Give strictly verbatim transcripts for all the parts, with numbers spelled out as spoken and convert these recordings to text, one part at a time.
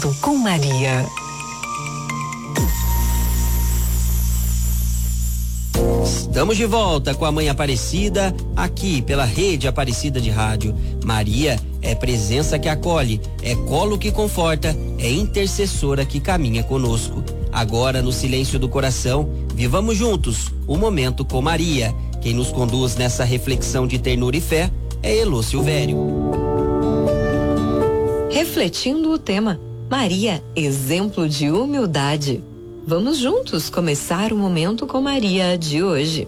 Momento com Maria. Estamos de volta com a Mãe Aparecida, aqui pela Rede Aparecida de Rádio. Maria é presença que acolhe, é colo que conforta, é intercessora que caminha conosco. Agora, no silêncio do coração, vivamos juntos o momento com Maria. Quem nos conduz nessa reflexão de ternura e fé é Elô Silvério. Refletindo o tema, Maria, exemplo de humildade. Vamos juntos começar o Momento com Maria de hoje.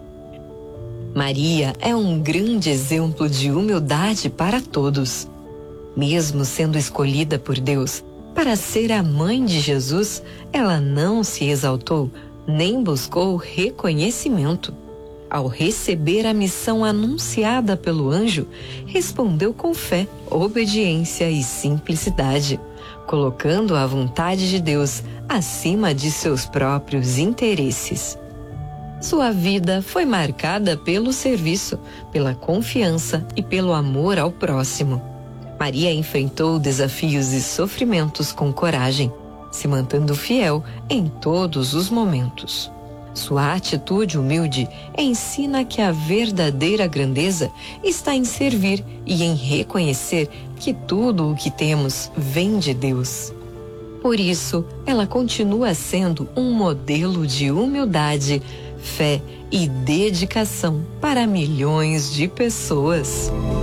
Maria é um grande exemplo de humildade para todos. Mesmo sendo escolhida por Deus para ser a mãe de Jesus, ela não se exaltou nem buscou reconhecimento. Ao receber a missão anunciada pelo anjo, respondeu com fé, obediência e simplicidade, colocando a vontade de Deus acima de seus próprios interesses. Sua vida foi marcada pelo serviço, pela confiança e pelo amor ao próximo. Maria enfrentou desafios e sofrimentos com coragem, se mantendo fiel em todos os momentos. Sua atitude humilde ensina que a verdadeira grandeza está em servir e em reconhecer que tudo o que temos vem de Deus. Por isso, ela continua sendo um modelo de humildade, fé e dedicação para milhões de pessoas.